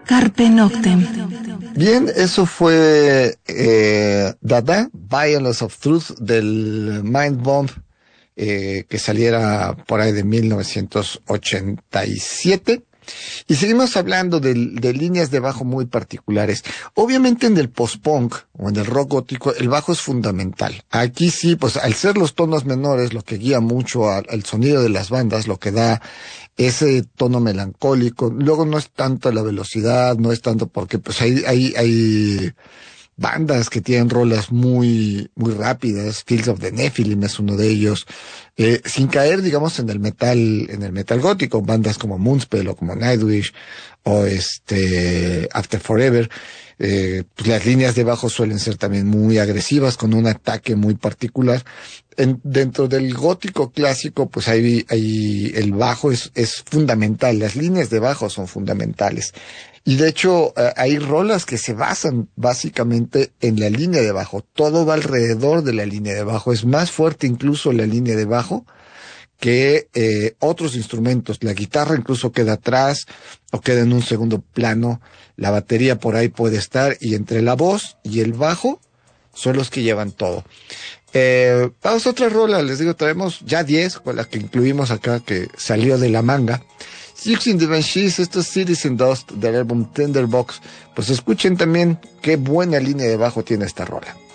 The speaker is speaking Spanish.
Carpe Noctem. Bien, eso fue Dada, Violence of Truth, del Mind Bomb, que saliera por ahí de 1987. Y seguimos hablando de líneas de bajo muy particulares. Obviamente en el post-punk o en el rock gótico el bajo es fundamental. Aquí sí, pues al ser los tonos menores, lo que guía mucho al sonido de las bandas, lo que da ese tono melancólico. Luego no es tanto la velocidad, no es tanto porque pues hay bandas que tienen rolas muy rápidas. Fields of the Nephilim es uno de ellos, sin caer, digamos, en el metal gótico, bandas como Moonspell o como Nightwish o After Forever. Pues las líneas de bajo suelen ser también muy agresivas, con un ataque muy particular. Dentro del gótico clásico, pues el bajo es fundamental, las líneas de bajo son fundamentales. Y de hecho, hay rolas que se basan básicamente en la línea de bajo. Todo va alrededor de la línea de bajo. Es más fuerte incluso la línea de bajo que otros instrumentos. La guitarra incluso queda atrás o queda en un segundo plano. La batería por ahí puede estar, y entre la voz y el bajo son los que llevan todo. Vamos a otra rola, les digo, traemos ya 10 con las que incluimos acá, que salió de la manga. Six in the Banshees, esto es Citizen Dust del álbum Tinderbox. Pues escuchen también qué buena línea de bajo tiene esta rola.